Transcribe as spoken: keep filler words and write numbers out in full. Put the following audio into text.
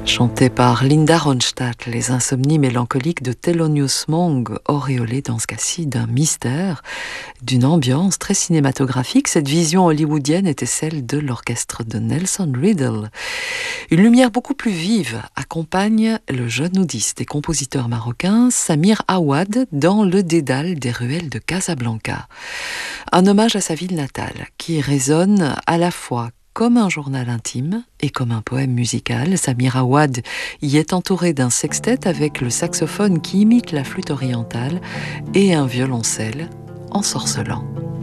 Chanté par Linda Ronstadt, les insomnies mélancoliques de Thelonious Monk, auréolées dans ce cas-ci d'un mystère, d'une ambiance très cinématographique. Cette vision hollywoodienne était celle de l'orchestre de Nelson Riddle. Une lumière beaucoup plus vive accompagne le jeune oudiste et compositeur marocain Samir Awad dans le dédale des ruelles de Casablanca. Un hommage à sa ville natale qui résonne à la fois comme un journal intime et comme un poème musical. Samir Awad y est entouré d'un sextet avec le saxophone qui imite la flûte orientale et un violoncelle ensorcelant.